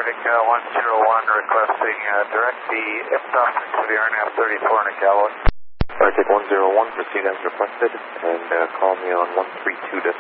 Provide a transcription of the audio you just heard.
Arctic 101 requesting direct the IFTOF to the RNAV 34 in a Callaway. Arctic 101, proceed as requested, and call me on 132.3.